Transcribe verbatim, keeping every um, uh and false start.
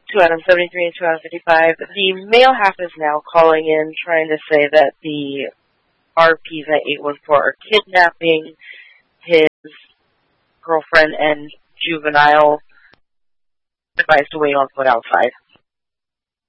two Adam seventy-three and two Adam fifty-five. The male half is now calling in, trying to say that the R Ps I ate was for kidnapping his girlfriend and juvenile, advised to wait on foot outside.